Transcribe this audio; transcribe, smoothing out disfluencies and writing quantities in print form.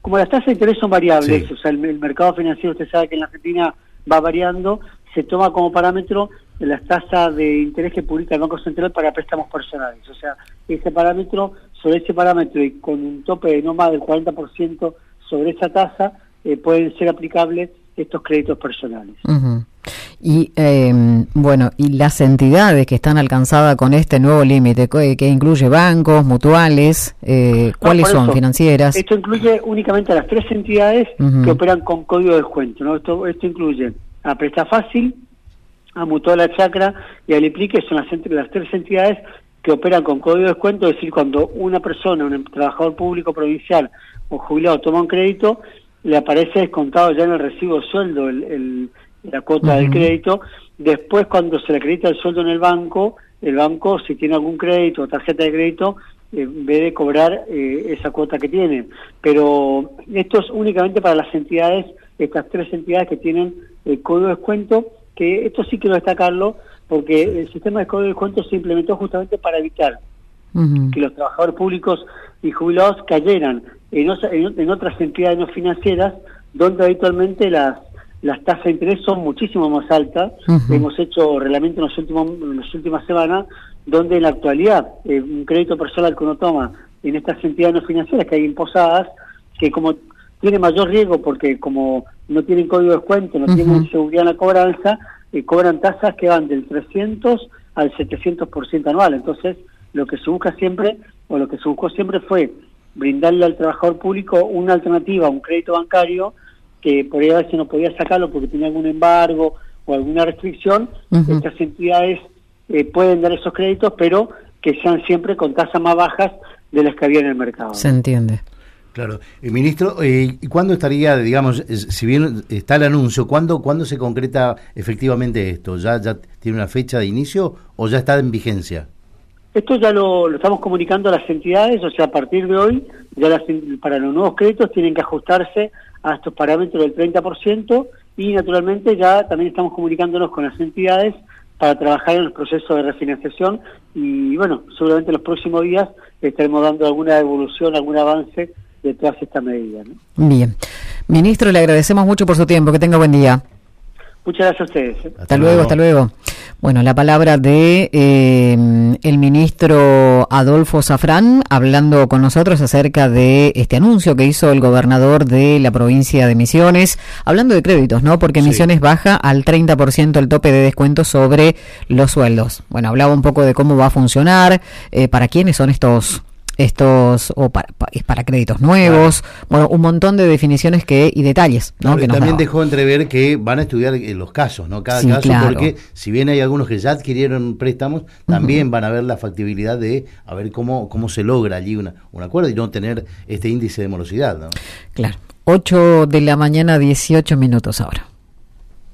como las tasas de interés son variables, Sí. o sea, el mercado financiero, usted sabe que en la Argentina va variando, se toma como parámetro las tasas de interés que publica el Banco Central para préstamos personales. O sea, ese parámetro, sobre ese parámetro y con un tope de no más del 40% sobre esa tasa, pueden ser aplicables estos créditos personales. Uh-huh. Y bueno, y las entidades que están alcanzadas con este nuevo límite, que incluye bancos, mutuales, ¿cuáles son? ¿Financieras? Esto incluye únicamente a las 3 entidades uh-huh. que operan con código de descuento, ¿no? Esto incluye a Presta Fácil, a Mutual Chacra y a Lipli, que son las 3 entidades que operan con código de descuento, es decir, cuando una persona, un trabajador público provincial o jubilado toma un crédito, le aparece descontado ya en el recibo de sueldo la cuota uh-huh. del crédito. Después, cuando se le acredita el sueldo en el banco, si tiene algún crédito o tarjeta de crédito, en vez de cobrar esa cuota que tiene. Pero esto es únicamente para las entidades, estas 3 entidades que tienen el código de descuento, que esto sí quiero destacarlo, porque el sistema de código de descuento se implementó justamente para evitar uh-huh. que los trabajadores públicos y jubilados cayeran en otras entidades no financieras, donde habitualmente las tasas de interés son muchísimo más altas. Uh-huh. Hemos hecho reglamento en las últimas semanas, donde en la actualidad un crédito personal que uno toma en estas entidades no financieras que hay imposadas, que como tiene mayor riesgo porque como no tienen código de descuento, no uh-huh. tienen seguridad en la cobranza, cobran tasas que van del 300 al 700% anual. Entonces, lo que se buscó siempre fue brindarle al trabajador público una alternativa a un crédito bancario que por ahí a veces no podía sacarlo porque tenía algún embargo o alguna restricción. Uh-huh. Estas entidades pueden dar esos créditos, pero que sean siempre con tasas más bajas de las que había en el mercado. Se entiende. Claro. Ministro, ¿y cuándo estaría, digamos, si bien está el anuncio, ¿cuándo se concreta efectivamente esto? ¿Ya tiene una fecha de inicio o ya está en vigencia? Esto ya lo estamos comunicando a las entidades, o sea, a partir de hoy, ya para los nuevos créditos tienen que ajustarse a estos parámetros del 30% y naturalmente ya también estamos comunicándonos con las entidades para trabajar en los procesos de refinanciación y bueno, seguramente en los próximos días estaremos dando alguna evolución, algún avance de todas estas medidas, ¿no? Bien. Ministro, le agradecemos mucho por su tiempo, que tenga buen día. Muchas gracias a ustedes. Hasta luego. Bueno, la palabra de el ministro Adolfo Safrán hablando con nosotros acerca de este anuncio que hizo el gobernador de la provincia de Misiones, hablando de créditos, ¿no? Porque sí. Misiones baja al 30% el tope de descuento sobre los sueldos. Bueno, hablaba un poco de cómo va a funcionar, para quiénes son estos o para créditos nuevos, claro. Bueno, un montón de definiciones y detalles, ¿no? Claro, que nos también daba. Dejó entrever que van a estudiar los casos, ¿no? Cada sí, caso, claro. Porque si bien hay algunos que ya adquirieron préstamos, también van a ver la factibilidad de a ver cómo se logra allí un acuerdo y no tener este índice de morosidad, ¿no? Claro. 8 de la mañana, 18 minutos ahora.